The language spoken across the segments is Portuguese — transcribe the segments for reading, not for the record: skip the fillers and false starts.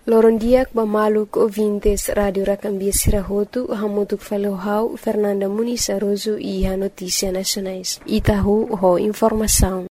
Lorondiak Bamaluk ouvintes Radio Racambia Sirahotu, Hamotuk Falohau, Fernanda Muniz Aroso e a Notícia Nacionais. Itahu, ho informação.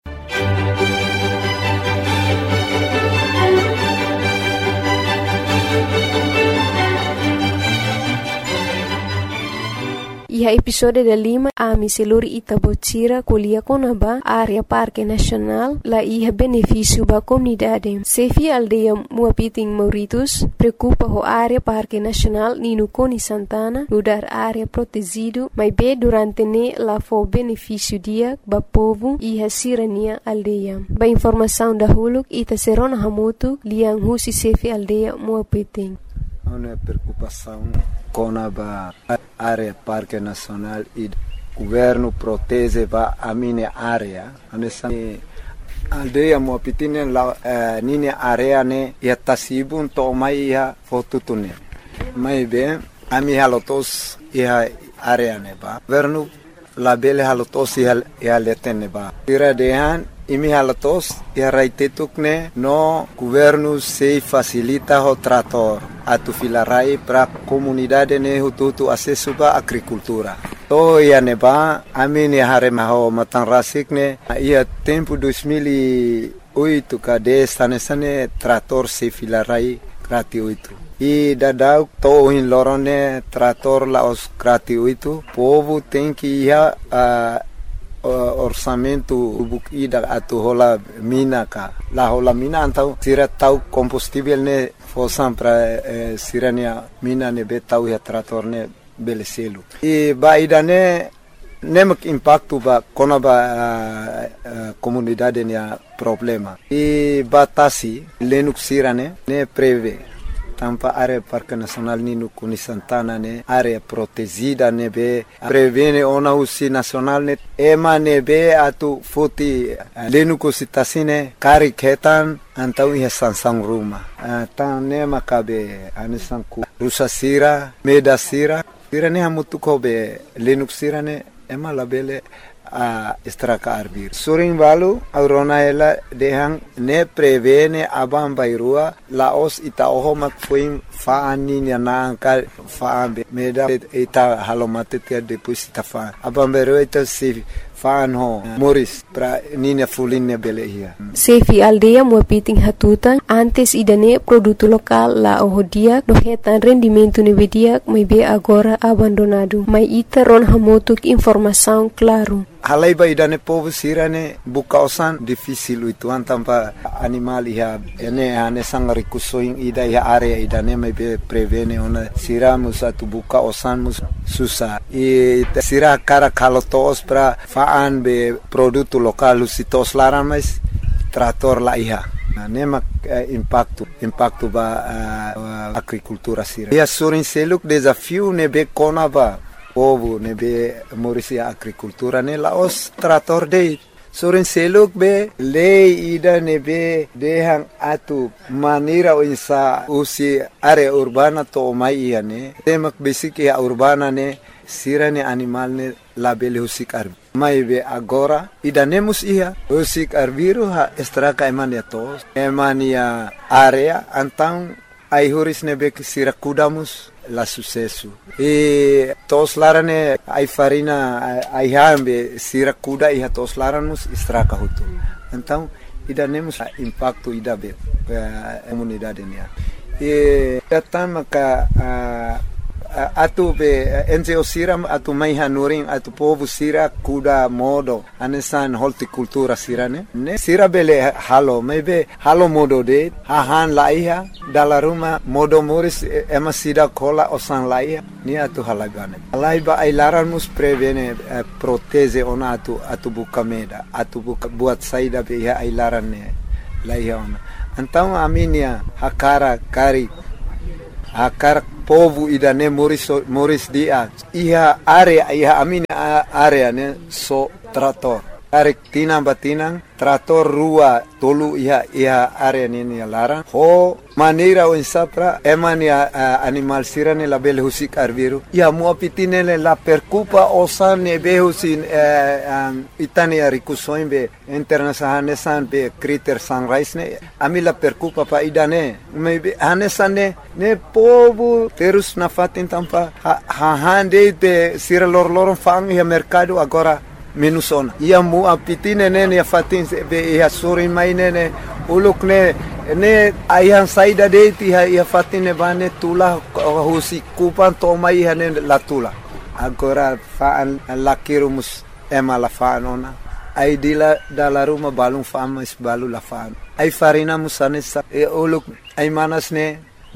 E a episódio da Lima, a Miseluri Itabotira, Colia Conaba, área Parque Nacional, lá ia benefício para a comunidade. Sefi aldeia Muapiting Mauritus, preocupa a área Parque Nacional Nino Coni Santana, lugar área protegido, mas bem durante ne lá foi benefício dia para povo e a sirania aldeia. Ba informação da Huluk, Ita Serona Hamotu, Liang Husi Sefi aldeia Muapiting. Uma preocupação com a área Parque Nacional e o governo protege a minha área. Nessa aldeia Muapiting minha área ne ia tasibun to mai ia fotutune. Mas bem, a minha halotos ia área ne ba. Governo labele halotos ia letene ba. Tira dehan imi halatos ia raitetukne no governo se facilita o trator atu filarai para comunidade ne hututu acesso ba agricultura. To ia neba amini haremaho matan rasikne ia tempo 2008 kade sane trator se filarai gratuito. E dadau to in lorone trator la os gratuito. Povo tem que ia orçamento bukida atu hola mina ka la hola mina antau sira tau combustível ne fosam para sirania mina ne betau ya trator ne beleselu e baida ne nemak impacto ba kona ba comunidade ne problema e batasi lenuk sirane ne preve tampa área Parque Nacional Nino Coni Santana ne área protegida ne be prevene ona usi nacional ne ema ne be atu foti lenu kositasine kari ketan antau ia sansang ruma tan ne makabe anisan ku rusa sira meda sira ne hamutu ko be lenu sira ne ema labele a estraka arbir surin valu aurona ela dehang ne prevene abam bairua laos ita ohomak fuim faani na ka faambe meda ita halomate tia depois ita fa abam bairua ita se faan ho moris pra nina fulinne belehia Sefi aldeia Muapiting Hatutan antes idane produto local la ohodia no hetan rendimento nevedia mai be agora abandonado mai ita ron hamotuk informação claro. Halai ba idane povo sirane bukausan difícil itu antampa animal ia ene ane sangari kusoing ida ia area idane mai be prevene ona siramus atu bukausan mus susah e sira cara kalotos pra faan be produto local usitos laran mais trator la ia nemak impacto ba agricultura sira ia surin seluk desafio ne be kona ba povo ne be morisia agricultura ne laos trator de soren seluk be lei ida ne be dehang atu manira insa usi area urbana to mai ia ne temak basic ya urbana ne sirane animal ne labele husik arbi mai be agora ida nemus ia husik arbiru ha estraka emania tos emania area antang ai huris ne be sira kudamus la sucesso e tos larane ai farina ai hambe sira kuda e tos laranos estraka hutu então ida nemos impacto ida be comunidade nia e tatama ka atu be NGO siram atu mai hanuring atu povo sira kuda modo anesan horticultura sirane ne sira bele halo maybe halo modo de hahan laiha dala ruma modo moris ema sida kola osan laiha ni atu halagane laiba ai laranmus prevene proteze ona atu bukameda atu buat saida be ai larane laiha ona então aminia hakara kari akar povo idane moris dia iha area iha amina area ne so trator Tarik tinang batinang, trator rua tolu iha area nini larang. Ho maneira o insapra eman ya animal sirane la bele husik arbiru. Ya mua pitinele la percupa osan ne behusin itani ya rikusoin be internasahane san be critter sunrise ne ami la percupa pa idane. Maybe hanesan ne povo terus na fatin tampa hande be sira lor fang ya mercado agora menusona. Ia mu apitine nene ya fatin be ya sori mai nene uluk ne ayan saida deiti ya fatine bane tula husi kupan to mai hane la tula. Agora faan lakirumus ema la faanona. Ai dila dala ruma balung fama is balu la faan. Ai farina musanesa uluk ai manas ne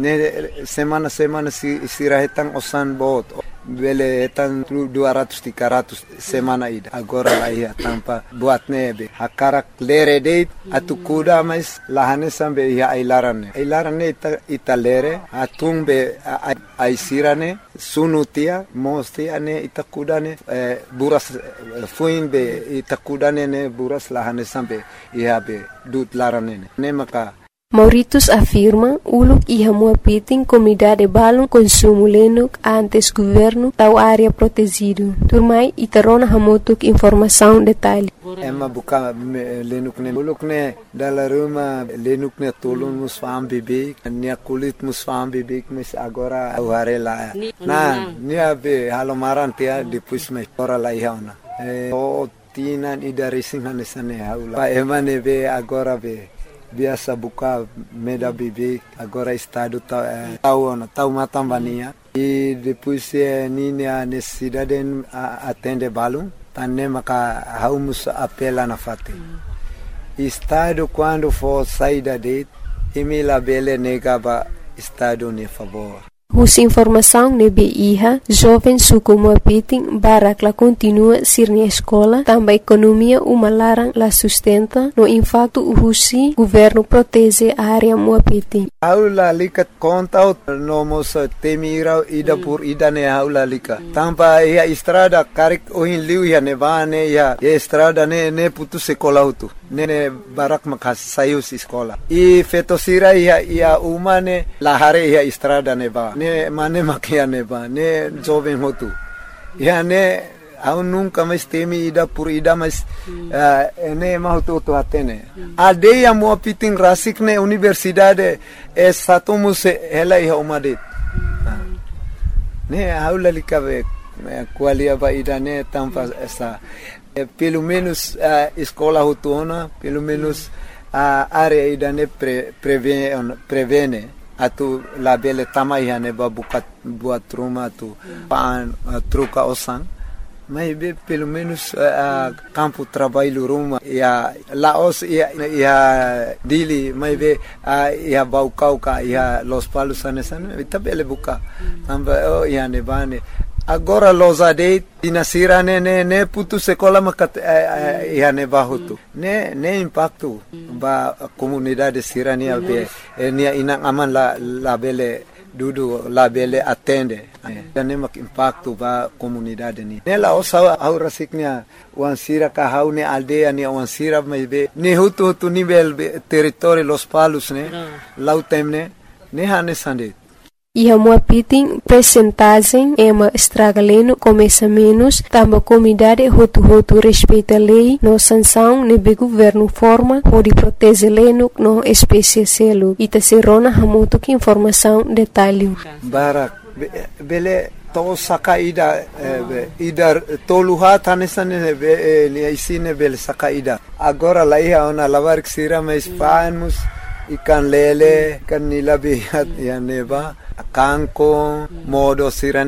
semana sirahetang osan bot bele etan 200-300 semana ida agora la ia tampa buat nebe hakarak lere date atu kuda mais lahane sambe ia ailarane ita lere atung be aisirane sunutia mostia ne ita kudane buras fuin be ita kudane ne buras lahane sambe ia be dut larane ne maka Mauritius afirma uluk iha muapiting comunidade balon consumo lenuk antes governo tau área protegido. Turmai itarona hamotuk informação detalhe. Emma buka lenuk ne uluk ne dala ruma lenuk ne tolun musfam bibik nia kulit musfam bibik mis agora aware la. Na nia be halomaran tia depois me ora la ihauna. O tinan ida racing hanesane haula. Pa emane be agora be biasa buka meda bibi agora estado tau matambania e depois nini a necessidade atende balum tanne maka haumus apela na fate estado quando for saída de emila bele negaba estado ne favor. Us informação nebe iha, jovem suku muapiting barak la continua sir na escola, também economia uma larang la sustenta, no infato uhusi, governo protege a área muapiting. Aula likat kontaut nomos temira ida pur ida ne aula lika. Tampa ia estrada karik ohin liu ia nevane ia estrada ne putu sekolah utu. Ne barak makas sayus sekolah. I fetosira ia umane lahare ia estrada neba. Ne mane makia neba ne jovem hotu ya ne au nunca mais temi ida por ida mas ne mahutu to atene ade ya mo piting rasik ne universidade satumus ela ia umadet ne aula likabe qualia ba ida ne tampa essa pelo menos escola hotuna pelo menos área ida ne prevene atu la bele tamai hane ba buat rumah tu pan truca osan mas be pelo menos campo trabalho rumah ya laos ya dili mas be ya baucauca ya los palos anesan ita bele buka amba ya ne bane agora los ade dinasira ne putu sekolah makat ya ne bahutu ne impacto ba comunidade sirania be nia inang aman la bele dudu la bele atende ne mak impacto ba comunidade ni ne la osa aura siknia wan sira ka haune aldea ni wan sira be ne hutu nível território los palos ne lautemne ne hane sande. Iha muapiting percentagem ema estragaleno começa menos, tamba comunidade hotu respeita lei, no sanção nebe governo forma, pode proteger leno no espécie selo. Ita serona hamoto que informação detalhe. Barak, bele to sakaida ida toluha tanesane be isine bele sakaida. Agora lá ia ona lavar que sira mais panos ikan lele kan nilabihat ya neba kanko modo sira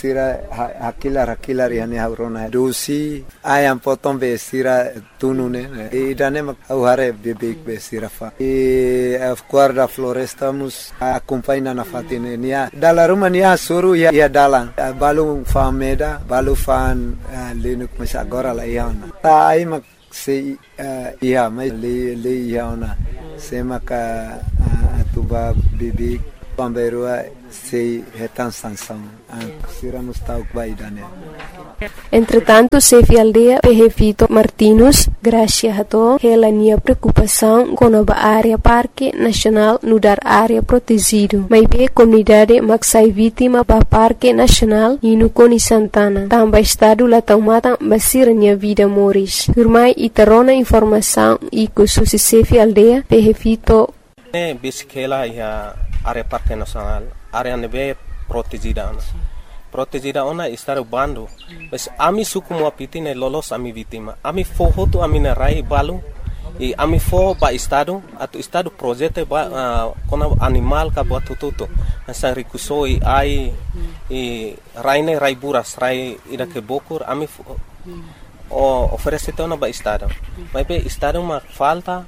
hakilar yani haurona dosi ayam potong be sira tunune idane mak hare bebek be sira fa guarda floresta mus acompanha na fatine nia dala rumah nia suru ya dalang balu fameda balu fan lenuk mas agora la iana ta ai mak se ia mai le iana se maka atuba bebek pamberua sei retan sansão sira mustauk baidane Entretanto, Sefi Aldea Vito Martinus, gracia hato, hela nia preocupação com a área Parque Nacional no dar área protegido. Mas be comunidade maksai vítima ba Parque Nacional e no Coni Santana. Tamba estado la taumata basira nia vida moris. Firmai itarona informação e kususi Sefi Aldea Vito. Bisikela ia área Parque Nacional, área nebe protegida. Protegida ona estar bando, mas ami suku mo pitine lolos ami vítima. Ami fohoto ami na rai balu e ami fo ba estado atu estado projeto ba kona animal ka buat tututo. Asa rikusoi ai e raine rai buras rai ida ke bokur ami oferece ona ba estado. Mas be estado ma falta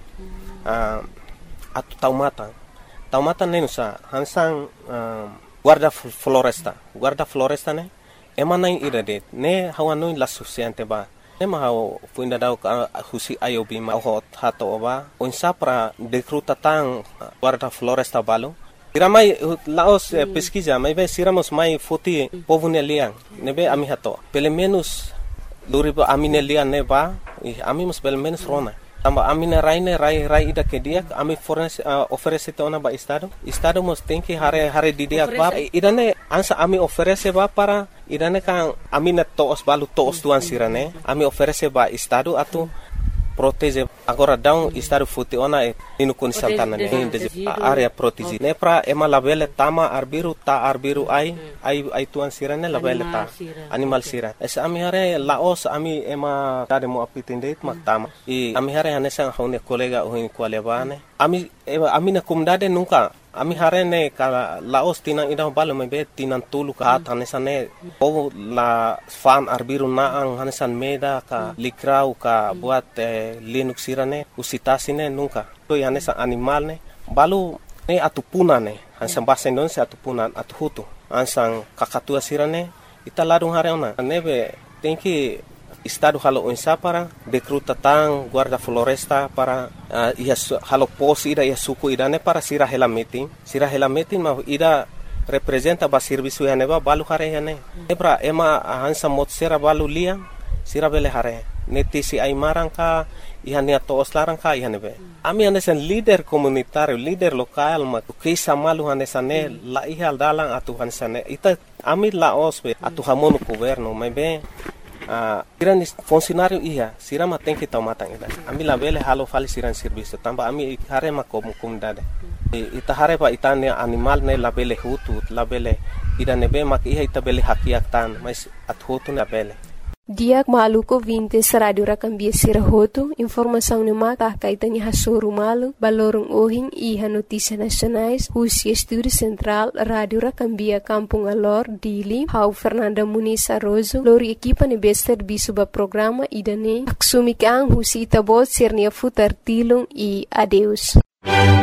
atu taumata nenusa hansang guarda floresta ne emana irade ne hawano la suficiente ba ne ma haw fuinda daw ka husi ayobi ma hot hato ba onsa pra decruta tang guarda floresta balo iramai laos pesquisa mai be siramos mai foti povo nelian ne be ami hato pelo menos luribo aminelian ne ba ami mos pelo menos rona tamba amina rai ida ke dia ami oferece ona ba estado mos tem que hare di dia ba idane ansa ami oferece ba para idane kan amina toos balu toos tuan sirane ami oferece ba estado atu protege agora down estado futi ona no Coni Santana ne area protege ne pra ema labele tama arbiru ai tuan sirane labele ta animal sira es ami hare laos ami ema tade mo apitinde mak tama e ami hare hanesa hone kolega ohin kwalebane ami na kumdade nunca ami hare ne ka laos tinang ida balo mebe tinan tulu ka hanesa ne o la fan arbiru na ang hanesan meda ka likrau ka buat linux sirane usitasine nunca to hanesa animal ne balu ne atupuna ne hansan basa Indonesia atupunan atuhutu ansang kakatua sirane italadung hare ona nebe tem que estado halo onsa para decruta tang guarda floresta para halo pos ida suku idane para sira hela meeting ma ida representa ba serviço ya neba balu hare ya ne ebra ema hansa mot sera balu lia sira bele hare neti si ai marangka ihania toos larangka ihanebe ami hanesan leader komunitario leader lokal ma kisa malu hanesane la ihal dalang atu hanesane ita ami laos be atu hamono governo mebe siran funcionário ia sirama tem que tomar ida ami la bele halo fali siran serviço tamba ami hare ma comunidade ita hare pa itane animal ne la bele hutu la bele ida nebe mak ia ita bele hakiak tan mas at hutu na bele Diak maluko 20 sa radio rakambia sirahoto, informação ni maka kaitanya hasoro malu, balorong ohing iha notícia nacionais, Husi Estúdio Central, Radio Rakambia Kampung Alor, Dili, Hau Fernanda Muniz Arrozo, lori equipa ni bester bisuba programa idane, aksumikang Husi Itabot sirnia futar tilong e adeus.